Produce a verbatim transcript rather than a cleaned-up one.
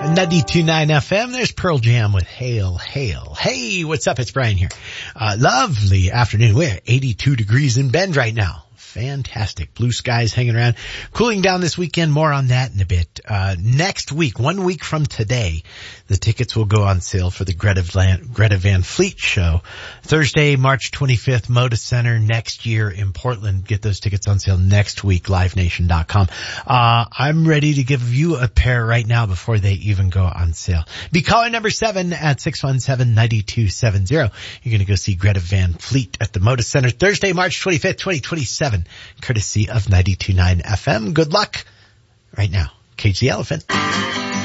ninety-two point nine F M. There's Pearl Jam with Hail, Hail. Hey, what's up? It's Brian here. Uh, lovely afternoon. We're at eighty-two degrees in Bend right now. Fantastic. Blue skies hanging around. Cooling down this weekend. More on that in a bit. Uh, next week, one week from today, the tickets will go on sale for the Greta Van, Greta Van Fleet show. Thursday, March twenty-fifth, Moda Center next year in Portland. Get those tickets on sale next week, live nation dot com. Uh, I'm ready to give you a pair right now before they even go on sale. Be caller number seven at six one seven, nine two seven zero. You're going to go see Greta Van Fleet at the Moda Center Thursday, March twenty-fifth, twenty twenty-seven. Courtesy of ninety-two point nine F M. Good luck. Right now, Cage the Elephant.